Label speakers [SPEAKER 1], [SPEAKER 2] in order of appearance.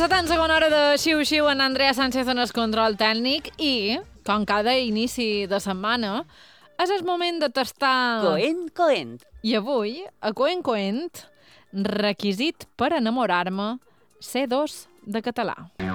[SPEAKER 1] la tan segona hora de Xiu-Xiu en Andrea Sánchez en el control tècnic i, com cada inici de setmana, és el moment de tastar...
[SPEAKER 2] Coent.
[SPEAKER 1] I avui, a Coent, requisit per enamorar-me, C2 de català.